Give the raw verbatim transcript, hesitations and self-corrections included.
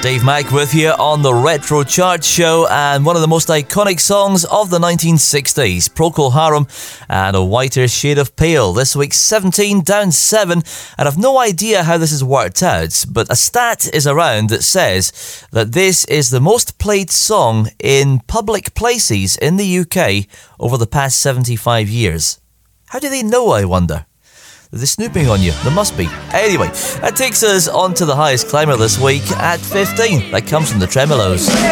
Dave Mack with you on the Retro Chart Show, and one of the most iconic songs of the nineteen sixties, Procol Harum and A Whiter Shade of Pale. This week seventeen, down seven, and I've no idea how this has worked out, but a stat is around that says that this is the most played song in public places in the U K over the past seventy-five years. How do they know, I wonder? They're snooping on you. There must be. Anyway, that takes us on to the highest climber this week at fifteen. That comes from the Tremolos.